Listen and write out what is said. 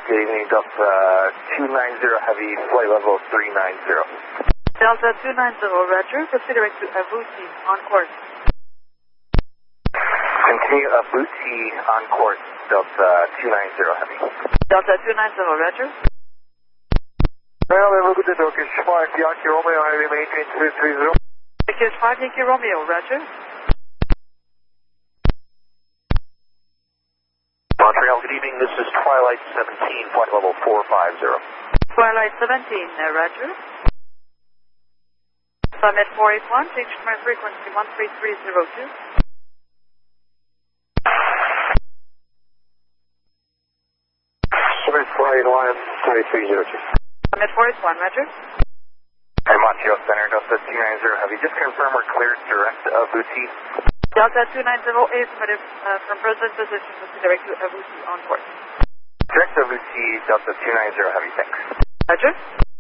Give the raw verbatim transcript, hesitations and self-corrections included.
Good evening, Delta two nine zero Heavy, flight level three nine zero. Delta two nine zero, roger. Proceed direct to Abuti, on course. Continue Abuti on course, Delta two nine zero Heavy. Delta two nine zero, roger. Well, have a good day, Turkish five Yankee Romeo, Heavy, maintain two three zero. Turkish five Yankee Romeo, roger. Montreal, good evening. This is Twilight seventeen, flight level four five zero. Twilight seventeen, uh, roger. Summit four eight one, change my frequency one three three zero two. Summit four eight one, three three zero two. Summit four eight one, roger. Hey, Montreal Center, Delta two nine zero Heavy. Just confirm we're cleared direct Abuti. Delta two nine zero affirmative, uh, from present position, proceed direct to Abuti, on course. Direct Abuti, Delta two nine zero Heavy, thanks. Roger.